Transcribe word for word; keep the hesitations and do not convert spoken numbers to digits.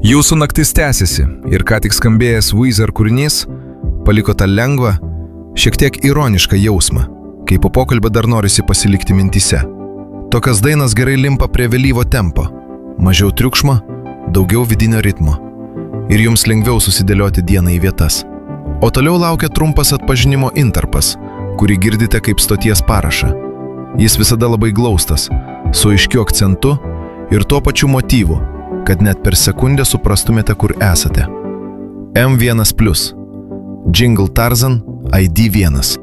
Jūsų naktis tęsiasi ir ką tik skambėjęs Weezer kūrinys paliko tą lengvą, šiek tiek ironišką jausmą, kai po pokalbio dar norisi pasilikti mintyse. Tokias dainas gerai limpa prie vėlyvo tempo, mažiau triukšmo, daugiau vidinio ritmo ir jums lengviau susidėlioti dieną į vietas. O toliau laukia trumpas atpažinimo intarpas, kurį girdite kaip stoties parašą. Jis visada labai glaustas, su aiškiu akcentu ir tuo pačiu motyvu, kad net per sekundę suprastumėte, kur esate. M vienas plus. Jingle Tarzan I D vienas.